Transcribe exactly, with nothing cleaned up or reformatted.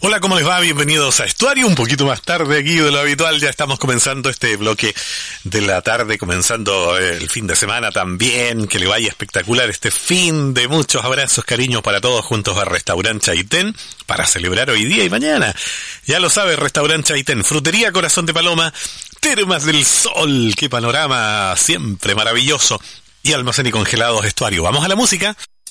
Hola, ¿cómo les va? Bienvenidos a Estuario, un poquito más tarde aquí de lo habitual, ya estamos comenzando este bloque de la tarde, comenzando el fin de semana también, que le vaya espectacular este fin de muchos abrazos, cariños para todos juntos a Restaurant Chaitén, para celebrar hoy día y mañana. Ya lo sabe, Restaurant Chaitén, Frutería Corazón de Paloma, Termas del Sol, qué panorama siempre maravilloso, y almacén y congelados Estuario. Vamos a la música.